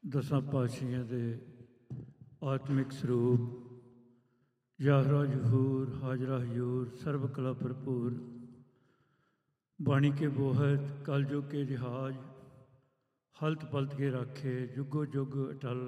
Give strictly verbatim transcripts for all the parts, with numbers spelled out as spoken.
ਦਸਾਂ ਪਾਤਸ਼ਾਹੀਆਂ ਦੇ ਆਤਮਿਕ ਸਰੂਪ ਜ਼ਾਹਰਾ ਜ਼ਹੂਰ ਹਾਜ਼ਰਾ ਹਜ਼ੂਰ ਸਰਬ ਕਲਾ ਭਰਪੂਰ ਬਾਣੀ ਕੇ ਬੋਹਤ ਕਲ ਯੁਗ ਕੇ ਜਹਾਜ਼ ਹਲਤ ਪਲਤ ਕੇ ਰਾਖੇ ਜੁਗੋ ਜੁਗ ਅਟਲ।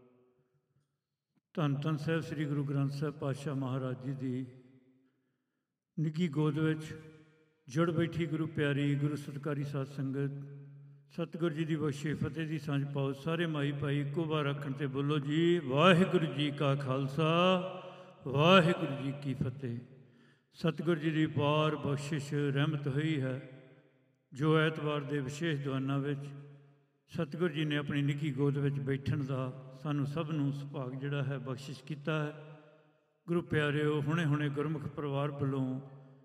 ਧੰਨ ਧੰਨ ਸਾਹਿਬ ਸ੍ਰੀ ਗੁਰੂ ਗ੍ਰੰਥ ਸਾਹਿਬ ਪਾਤਸ਼ਾਹ ਮਹਾਰਾਜ ਜੀ ਦੀ ਨਿੱਘੀ ਗੋਦ ਵਿੱਚ ਜੁੜ ਬੈਠੀ ਗੁਰੂ ਪਿਆਰੀ ਗੁਰੂ ਸਤਿਕਾਰੀ ਸਾਧ ਸੰਗਤ ਸਤਿਗੁਰੂ ਜੀ ਦੀ ਬਖਸ਼ੇ ਫਤਿਹ ਦੀ ਸਾਂਝ ਪਾਓ। ਸਾਰੇ ਮਾਈ ਭਾਈ ਇੱਕੋ ਵਾਰ ਰੱਖਣ ਤੇ ਬੋਲੋ ਜੀ ਵਾਹਿਗੁਰੂ ਜੀ ਕਾ ਖਾਲਸਾ ਵਾਹਿਗੁਰੂ ਜੀ ਕੀ ਫਤਿਹ। ਸਤਿਗੁਰੂ ਜੀ ਦੀ ਪਾਰ ਬਖਸ਼ਿਸ਼ ਰਹਿਮਤ ਹੋਈ ਹੈ ਜੋ ਐਤਵਾਰ ਦੇ ਵਿਸ਼ੇਸ਼ ਦੀਵਾਨਾਂ ਵਿੱਚ ਸਤਿਗੁਰੂ ਜੀ ਨੇ ਆਪਣੀ ਨਿੱਘੀ ਗੋਦ ਵਿੱਚ ਬੈਠਣ ਦਾ ਸਾਨੂੰ ਸਭ ਨੂੰ ਸੁਭਾਗ ਜਿਹੜਾ ਹੈ ਬਖਸ਼ਿਸ਼ ਕੀਤਾ ਹੈ। ਗੁਰੂ ਪਿਆਰਿਓ, ਹੁਣੇ ਹੁਣੇ ਗੁਰਮੁਖ ਪਰਿਵਾਰ ਵੱਲੋਂ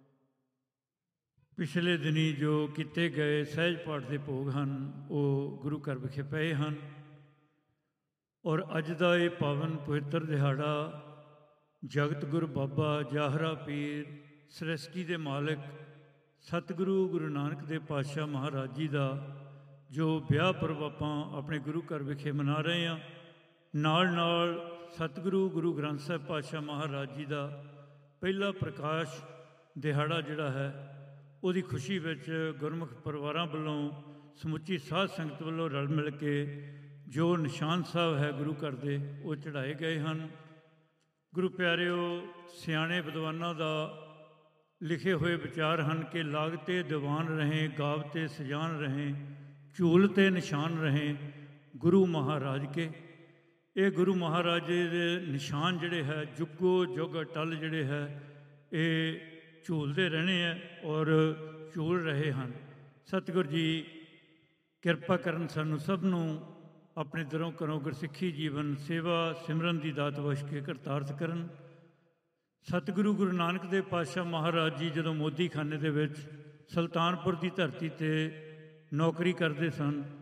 ਪਿਛਲੇ ਦਿਨੀ ਜੋ ਕੀਤੇ ਗਏ ਸਹਿਜ ਪਾਠ ਦੇ ਭੋਗ ਹਨ ਉਹ ਗੁਰੂ ਘਰ ਵਿਖੇ ਪਏ ਹਨ ਔਰ ਅੱਜ ਦਾ ਇਹ ਪਾਵਨ ਪਵਿੱਤਰ ਦਿਹਾੜਾ ਜਗਤ ਗੁਰੂ ਬਾਬਾ ਜ਼ਾਹਰਾ ਪੀਰ ਸ੍ਰਿਸ਼ਟੀ ਦੇ ਮਾਲਕ ਸਤਿਗੁਰੂ ਗੁਰੂ ਨਾਨਕ ਦੇਵ ਪਾਤਸ਼ਾਹ ਮਹਾਰਾਜ ਜੀ ਦਾ ਜੋ ਵਿਆਹ ਪੁਰਬ ਆਪਾਂ ਆਪਣੇ ਗੁਰੂ ਘਰ ਵਿਖੇ ਮਨਾ ਰਹੇ ਹਾਂ, ਨਾਲ ਨਾਲ ਸਤਿਗੁਰੂ ਗੁਰੂ ਗ੍ਰੰਥ ਸਾਹਿਬ ਪਾਤਸ਼ਾਹ ਮਹਾਰਾਜ ਜੀ ਦਾ ਪਹਿਲਾ ਪ੍ਰਕਾਸ਼ ਦਿਹਾੜਾ ਜਿਹੜਾ ਹੈ ਉਹਦੀ ਖੁਸ਼ੀ ਵਿੱਚ ਗੁਰਮੁਖ ਪਰਿਵਾਰਾਂ ਵੱਲੋਂ ਸਮੁੱਚੀ ਸਾਧ ਸੰਗਤ ਵੱਲੋਂ ਰਲ ਮਿਲ ਕੇ ਜੋ ਨਿਸ਼ਾਨ ਸਾਹਿਬ ਹੈ ਗੁਰੂ ਘਰ ਦੇ ਉਹ ਚੜ੍ਹਾਏ ਗਏ ਹਨ। ਗੁਰੂ ਪਿਆਰਿਓ, ਸਿਆਣੇ ਵਿਦਵਾਨਾਂ ਦਾ ਲਿਖੇ ਹੋਏ ਵਿਚਾਰ ਹਨ ਕਿ ਲਾਗਤੇ ਦੀਵਾਨ ਰਹੇ ਗਾਵਤੇ ਸਜਾਨ ਰਹੇ ਝੂਲ ਤੇ ਨਿਸ਼ਾਨ ਰਹੇ ਗੁਰੂ ਮਹਾਰਾਜ ਕੇ। ਇਹ ਗੁਰੂ ਮਹਾਰਾਜ ਦੇ ਨਿਸ਼ਾਨ ਜਿਹੜੇ ਹੈ ਜੁਗੋ ਜੁਗ ਅਟਲ ਜਿਹੜੇ ਹੈ ਇਹ ਝੂਲਦੇ ਰਹਿਣੇ ਹੈ ਔਰ ਝੂਲ ਰਹੇ ਹਨ। ਸਤਿਗੁਰੂ ਜੀ ਕਿਰਪਾ ਕਰਨ ਸਾਨੂੰ ਸਭ ਨੂੰ ਆਪਣੇ ਦਿਲੋਂ ਘਰੋਂ ਗੁਰਸਿੱਖੀ ਜੀਵਨ ਸੇਵਾ ਸਿਮਰਨ ਦੀ ਦਾਤ ਬਖਸ਼ ਕੇ ਕਰਤਾਰਥ ਕਰਨ। ਸਤਿਗੁਰੂ ਗੁਰੂ ਨਾਨਕ ਦੇਵ ਪਾਤਸ਼ਾਹ ਮਹਾਰਾਜ ਜੀ ਜਦੋਂ ਮੋਦੀ ਖਾਨੇ ਦੇ ਵਿੱਚ ਸੁਲਤਾਨਪੁਰ ਦੀ ਧਰਤੀ 'ਤੇ ਨੌਕਰੀ ਕਰਦੇ ਸਨ